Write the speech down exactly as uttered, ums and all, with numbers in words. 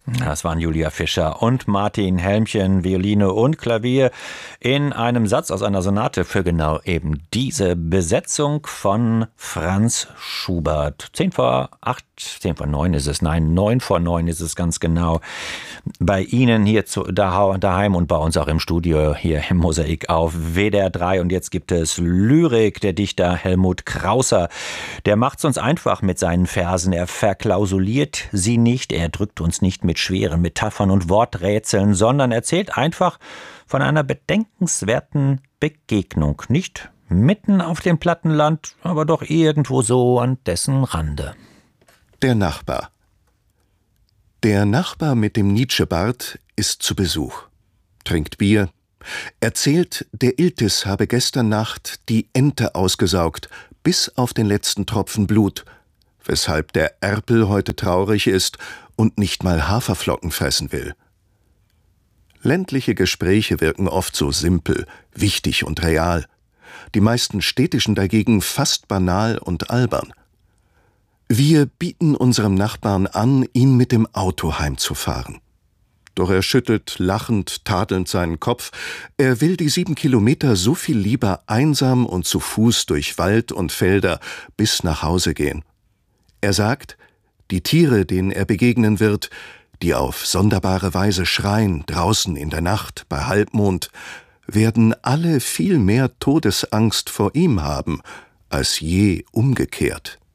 Das waren Julia Fischer und Martin Helmchen, Violine und Klavier in einem Satz aus einer Sonate für genau eben diese Besetzung von Franz Schubert. Zehn vor acht, zehn vor neun ist es, nein, neun vor neun ist es ganz genau. Bei Ihnen hier zu, daheim und bei uns auch im Studio hier im Mosaik auf W D R drei. Und jetzt gibt es Lyrik, der Dichter Helmut Krauser. Der macht's uns einfach mit seinen Versen. Er verklausuliert sie nicht, er drückt uns nicht mit schweren Metaphern und Worträtseln, sondern erzählt einfach von einer bedenkenswerten Begegnung. Nicht mitten auf dem Plattenland, aber doch irgendwo so an dessen Rande. Der Nachbar. Der Nachbar mit dem Nietzsche-Bart ist zu Besuch, trinkt Bier, erzählt, der Iltis habe gestern Nacht die Ente ausgesaugt, bis auf den letzten Tropfen Blut, weshalb der Erpel heute traurig ist und nicht mal Haferflocken fressen will. Ländliche Gespräche wirken oft so simpel, wichtig und real, die meisten städtischen dagegen fast banal und albern. Wir bieten unserem Nachbarn an, ihn mit dem Auto heimzufahren. Doch er schüttelt lachend, tadelnd seinen Kopf. Er will die sieben Kilometer so viel lieber einsam und zu Fuß durch Wald und Felder bis nach Hause gehen. Er sagt, die Tiere, denen er begegnen wird, die auf sonderbare Weise schreien, draußen in der Nacht, bei Halbmond, werden alle viel mehr Todesangst vor ihm haben, als je umgekehrt.